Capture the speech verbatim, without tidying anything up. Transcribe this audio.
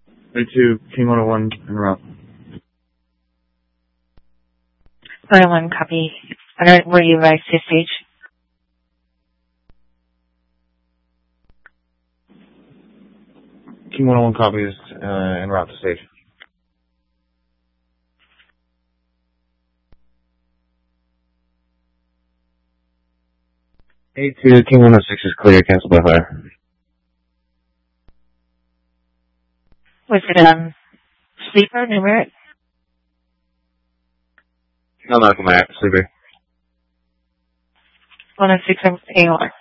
thirty-two, King one oh one, en route. one oh one, copy. Alright, were you advised to stage? King one oh one copies, uh, en route to stage. eighty-two, King one oh six is clear, cancel by fire. Was it, um, sleeper, numeric? No, not from my sleeper. one oh six A O R.